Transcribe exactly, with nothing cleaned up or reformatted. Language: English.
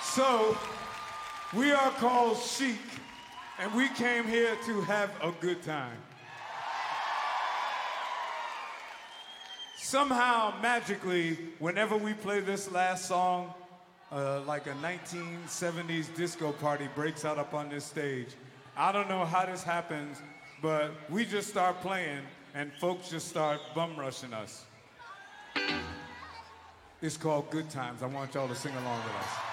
So, we are called Chic, and we came here to have a good time. Somehow, magically, whenever we play this last song, uh, like a nineteen seventies disco party breaks out up on this stage. I don't know how this happens, but we just start playing, and folks just start bum rushing us. It's called Good Times. I want y'all to sing along with us.